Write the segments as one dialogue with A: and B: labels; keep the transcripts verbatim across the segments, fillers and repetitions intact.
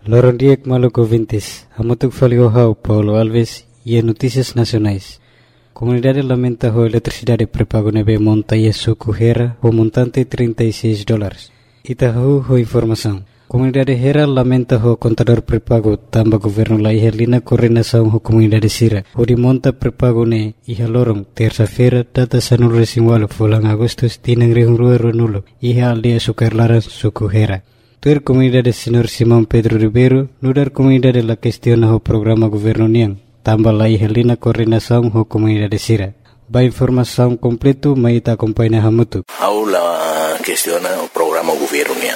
A: Lorondiek Maluco Vintes, Amutuk Faliohau, Paulo Alves e Notícias Nacionais. Comunidade lamenta a eletricidade pré-pago nebe monta e suco Hera, o montante trinta e seis dólares. Itahu ho informação. Comunidade Hera lamenta o contador pré-pago tamba governo la ihelina coordenação ho comunidade Sira. O de monta pré-pago ne iha lorong terça-feira data sanul resimwalo fulang Agustus tinang rihungrua ronulo iha aldeia sukarlaran suco Hera. Tuer comunidade Senhor Simão Pedro Ribeiro nudar comunidade la questiona o programa governo niang tamba la ihelina coordenação ho comunidade Sira. Ba informação completo mai ita acompanha hamutu.
B: Aula questiona o programa governo niang.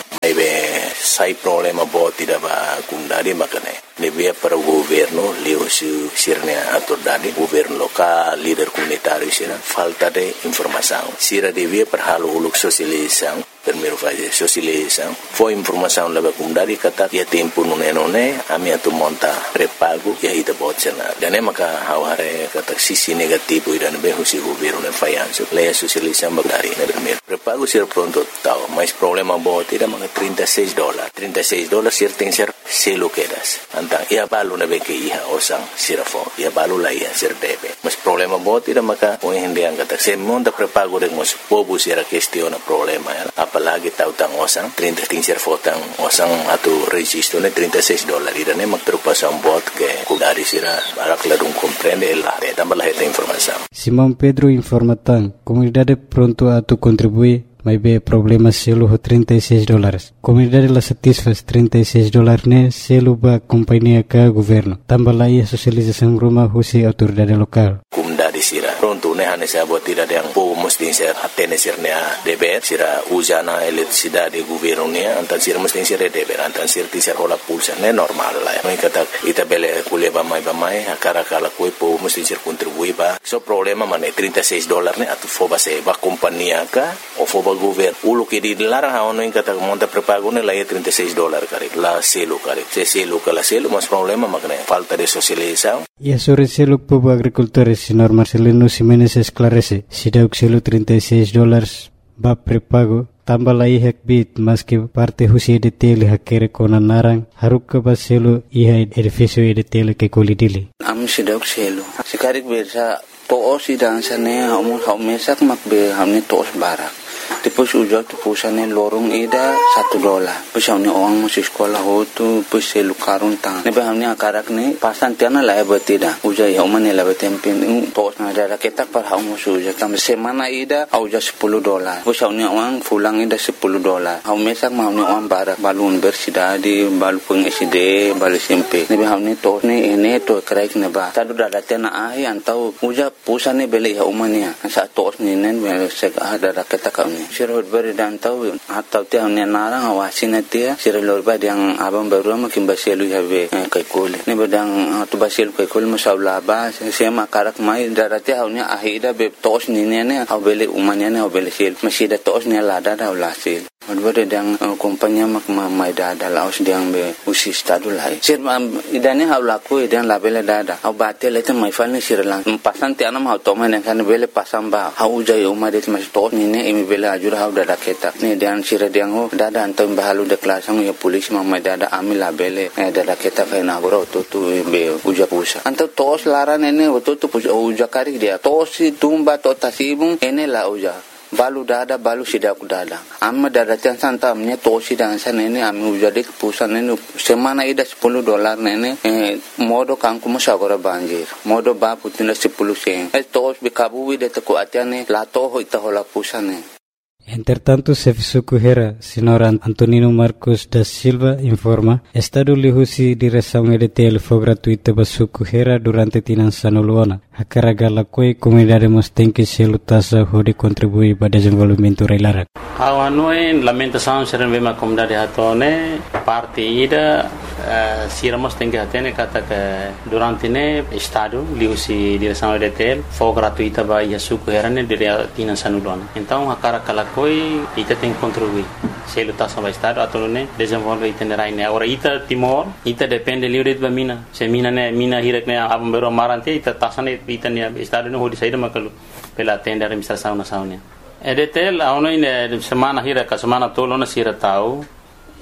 B: Sai problema boti da ba kundari makane nevia para o governo leo su sirne autoridade governo local líder comunitário sira falta de informação sira devia para halo uluk socialização primeiro fazer socialização foi informação leva kundari kata ya tempo nune nune ami atu monta pré-pago ya ida botsena dane maka haware kata sisi negativo ida nebe husi governo ne fayanso le socialização bagari ne primeiro pré-pago sira pronto tau mas problema boti da maka trinta e seis dólares trinta e seis dólares sir tem ser selo quedas antang ia balu na beke iha osang sirafo ia balu la iha sir debe mas problema bot ida maka o hindi ang kata se monta pré-pago de mos pobu sira questiona problema apalagi tautang osang trinta ting sir fotang osang atu registro ne trinta e seis dólares ida ne mak preocupação bot que kudari sira barak ladung comprende ela tambah la esta informação.
A: Simão Pedro informatan comunidade pronto a tu contribuir mas be problema selo ho trinta e seis dólares. Comunidade la satisfaz trinta e seis dólares ne selo ba companhia ka governo. Tambah la ia socialização rumah husi autoridade lokal.
B: Comunidade sira pronto ne hane sa bot ida yang po mesti ser atene sir ne deber sira usana eletricidade governo ne antan sira mesti sir deber antan sir ti sir hola pulsa ne normal la. Mai kata ita bele kule ba mai ba mai akara kala ko po mesti sir contribui ba. So problema mane trinta e seis dólares ne atu fo ba se ba companhia ka o fo governo ulo que dilarang haono in kata monta pré-pago ne la trinta e seis dólares kare la selo kare se selo kala selo mas problema makne falta de socialização
A: e sobre selo povo agricultores senhor Marcelino Ximenes esclarece se deu selo trinta e seis dólares ba pré-pago tambah la ihek bit mas que parte husi de tele hakere kona narang haruk ba selo iha edifício de tele que colidili
C: am se deu selo sekarik bersa to osi dan sane hamu hamesak makbe hamne tos barak depois ujau tu pusane lorong ida satu dolar pesau ni orang masih sekolah ho tu pese lukarun tang ne bah ni akarak ni pasan tiana la betida ujai homane la betempen tos na ada ketak par hau musu uja kam semana ida au ja sepuluh dolar pesau ni orang pulang ida sepuluh dolar hau mesak mau ni orang barak balun bersida di balu peng S D balu S M P ne bah ni tos ni ene to kraik ne ba tadu dada tiana ai antau uja pusane beli ha umania sa tos ni nen sek ada ketak sira beri dan tahu atau tiang ni narang awasin dia sira lorba yang abang baru makin basielu habe kai kole ni bedang tu basielu kai kole masalah ba sema karak mai darati haunya ahida be tos ni ne au bele umanya ne au bele sel masih da tos ni lada da ulasil Advare dang kompanya mak mai dada laos diang be usi stadu lai sir idane hau laku idan labele dada au batel eta mai falni sir lang pasan ti anam hau toma ne kan bele pasam ba hau jai umar det mas tos ni ne imi bele ajur hau dada keta ni dan sir diang ho dada antam bahalu de klasang ya polis mai dada ami labele dada keta kai na goro to tu be uja pusa antam tos laran ene to tu uja kari dia tos tumba to tasibung ene la uja balu dada balu sidak dada amma dada tiang santa amnya tosi dan sana ini ami ujade kepusan ini semana ida sepuluh dolar nene eh, modo kangku musagora banjir modo ba putina sepuluh sen eh tos bikabu wide teko atiane la toho ita hola pusane.
A: Entretanto, Serviço Hera, senhor Antonino Marcos da Silva, informa, Estado lihusi direção E D T L foi gratuita para Suco Hera durante tinan sanuluana. A carga la coi comunidade mos tem que se lutasa hode contribuir para desenvolvimento reilarak.
D: Awanoi lamentação seren vema comunidade hatone parte ida uh, siramos tem que atene kata que durante ne Estado lihusi direção E D T L foi gratuita para Suco Hera ne dire tinan sanuluana. Então a carga la coi ita tem que contribuir. Se lutasa para Estado atau ne desenvolve itinerai ne. Ora ita Timor ita depende livre de mina. Se mina ne mina hirek ne abam bero marante ita tasane ita ne Estado ne hodi saída makalu pela tenda administração nacional. E D T L aonde semana hira ka semana tolo na sira tau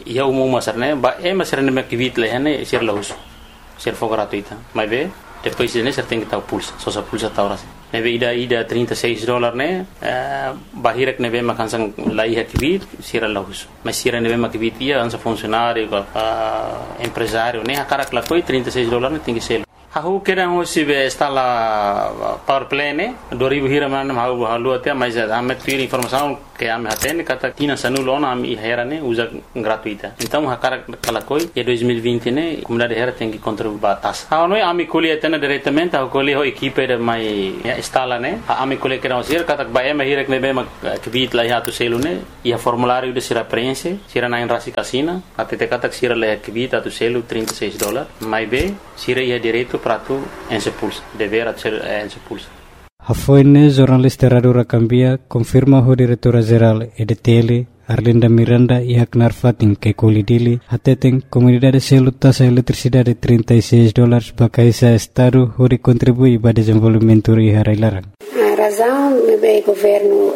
D: ia umum masarne ba e masarne me kivit lehane sir lahus sir for gratuita mas be depois ne ser tem que tal pulsa só sa pulsa tal ras nebe ida ida trinta e seis dólares né bahirek nebe makan sang lai kivit sir lahus mas sir nebe makivit ia ansa funcionário empresário né akarak la coi trinta e seis dólares tem que ser Aku kira hosi be instala power play ne dua ribu hira mana mau halu atia mas ame tiri informação que ame hatene kata tina sanulona ame hera ne usa gratuita então hakara kalakoi e dois mil e vinte ne comunidade hera tem que contribuir batas ah noi ame colhe tena diretamente ao colhe ho equipe de mai instala ne ame colhe kira hosi kata ba eme hira ne be ma kvit la hatu selu ne ia formulário de sira preenche sira na rasi casina até te kata sira la kvit atu selu trinta e seis dólares mai be sira ia direito para tu ensepulsa dever ser ensepulsa.
A: Hafoine jornalista Radura Cambia confirma o diretora-geral E D T L Arlinda Miranda e Aknar Fatin que colidili ateten comunidade selo taxa eletricidade trinta e seis dólares para caisa estado onde contribui para desenvolvimento e harailaran.
E: A razão do governo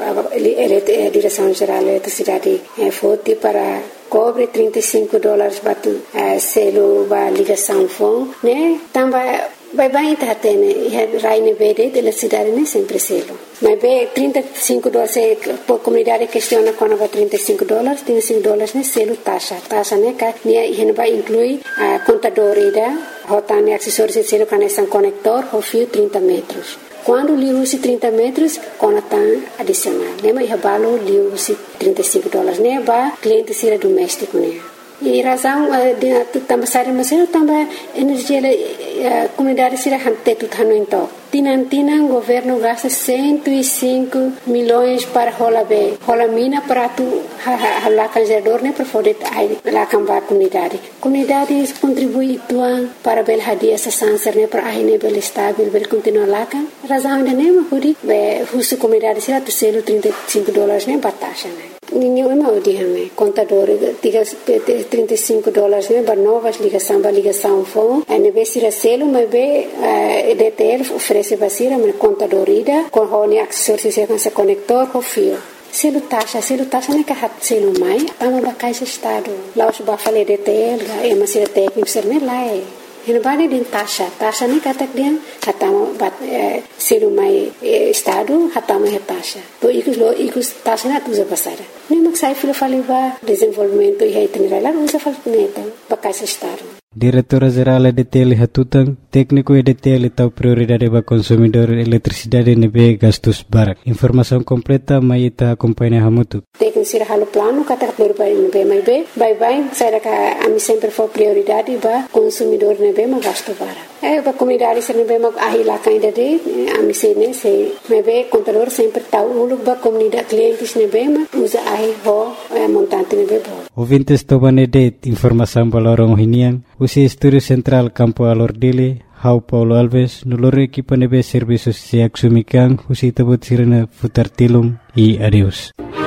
E: a direção geral da eletricidade é forte para cobre trinta e cinco dólares para uh, selo para ligação fone, né? Também vai bem tá tendo raine verde de eletricidade né sempre selo. Mas bem trinta e cinco dólares por comunidade questiona quando vai trinta e cinco dólares, trinta e cinco dólares né selo taxa, taxa né que né ele vai incluir a contador ida, rotane acessórios de selo conexão conector, o fio trinta metros. Quando liu se trinta metros, conectam adicional. Lembra que balo liu se trinta e cinco dólares, né? Ba cliente sira doméstico, né? E razão de também sair mas eu também energia a comunidade sira hante tudo hano então. Tinan tinan governo gasta cento e cinco milhões para rola be, rola mina para tu lá canjador né para poder lá cambar comunidade. Comunidade contribui tuan para bel hadia essa sanser né para aí né bel estável bel continuar lá kan. Razão de né mas puri be husu comunidade sira tu selo trinta e cinco dólares né batasha né. Ninguém me odia contador diga trinta e cinco dólares né para novas ligação para ligação fone é ne sira selo mas be E D T L oferece basira mas contador ida com hone acessórios com esse conector com fio selo taxa selo taxa ne ka hat selo mai tama ba caixa estado lá os ba fale E D T L é mas sira técnico ser ne lá é Ele bani din taxa, taxa ni katak dia hatama bat selu mai estado hatama he taxa. To ikus lo ikus taxa na tuza pasara. Ni maksai filo faliba desenvolvimento e itinerário usa falneta bakais estado.
A: Diretora-geral E D T L Hatutang, técnico E D T L tau prioridade para consumidor eletricidade nebe gastos barak. Informação completa mai ita acompanha hamutu.
E: Técnico sira halo plano kata prioridade nebe mai be, bye bye, saya ka ami sempre for prioridade ba consumidor nebe ma gasto barak. Eh ba comunidade sira nebe ma ahila kainda de ami se ne se nebe contador sempre tau uluk ba comunidade clientes nebe ma usa ahi ho montante nebe bo.
A: Ouvintes tobanede informação balorong hinian usi Estúdio Central Campo Alordile, Hau Paulo Alves, noloro equipa nebe serviços siak sumikan, usi tabut sirena futar tilum e adeus.